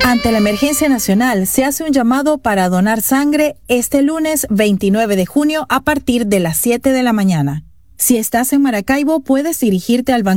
Ante la emergencia nacional, se hace un llamado para donar sangre este lunes 29 de junio a partir de las 7 de la mañana. Si estás en Maracaibo, puedes dirigirte al